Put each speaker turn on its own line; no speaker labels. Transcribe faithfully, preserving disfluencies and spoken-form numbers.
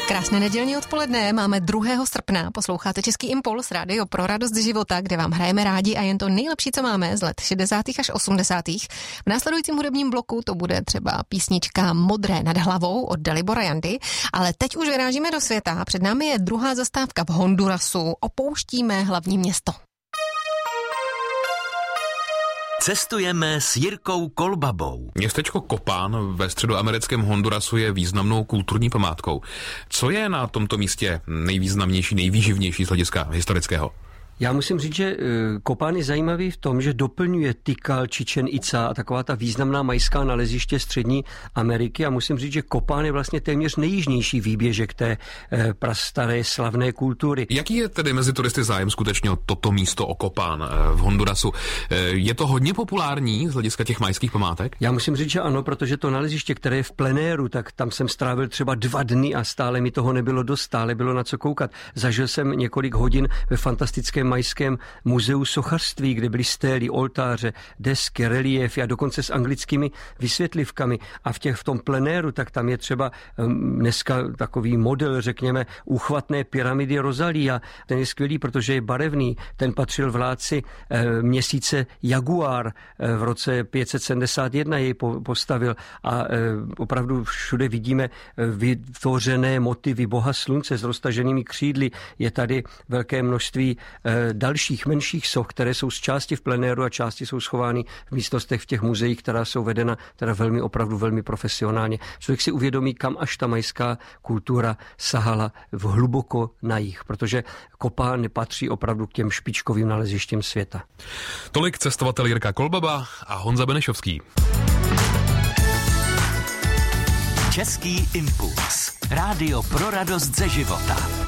Krásné nedělní odpoledne, máme druhého srpna, posloucháte Český impuls, rádio pro radost života, kde vám hrajeme rádi a jen to nejlepší, co máme z let šedesátých až osmdesátých. V následujícím hudebním bloku to bude třeba písnička Modré nad hlavou od Dalibora Jandy, ale teď už vyrážíme do světa, před námi je druhá zastávka v Hondurasu, opouštíme hlavní město.
Cestujeme s Jirkou Kolbabou.
Městečko Copán ve středoamerickém Hondurasu je významnou kulturní památkou. Co je na tomto místě nejvýznamnější, nejvýživnější z hlediska historického?
Já musím říct, že Copán je zajímavý v tom, že doplňuje Tikal, Chichen Itza a taková ta významná majská naleziště střední Ameriky a musím říct, že Copán je vlastně téměř nejjižnější výběžek té prastaré slavné kultury.
Jaký je tedy mezi turisty zájem skutečně o toto místo, o Copán v Hondurasu? Je to hodně populární z hlediska těch majských památek?
Já musím říct, že ano, protože to naleziště, které je v plenéru, tak tam jsem strávil třeba dva dny a stále mi toho nebylo dost, stále bylo na co koukat. Zažil jsem několik hodin ve fantastickém majském muzeu sochařství, kde byly stély, oltáře, desky, reliéfy a dokonce s anglickými vysvětlivkami. A v, těch, v tom plenéru, tak tam je třeba um, dneska takový model, řekněme, úchvatné pyramidy Rosalia. Ten je skvělý, protože je barevný. Ten patřil vládci eh, měsíce Jaguar. Eh, v roce pět set sedmdesát jedna jej po, postavil a eh, opravdu všude vidíme eh, vytvořené motivy boha slunce s roztaženými křídly. Je tady velké množství eh, dalších menších soch, které jsou z části v plenéru a části jsou schovány v místnostech v těch muzeích, která jsou vedena teda velmi, opravdu velmi profesionálně. Člověk si uvědomí, kam až ta majská kultura sahala v hluboko na jih, protože Copán patří opravdu k těm špičkovým nalezištěm světa.
Tolik cestovatel Jirka Kolbaba a Honza Benešovský.
Český impuls. Rádio pro radost ze života.